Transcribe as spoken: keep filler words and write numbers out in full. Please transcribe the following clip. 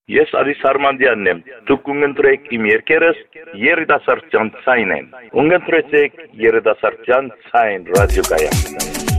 Ես Արիս Արմանդյանն եմ, դուք ունգընտրեք իմ երկերս երիտասարդության ցայն են, ունգընտրեցեք երիտասարդության ցայն ռադիոկայան։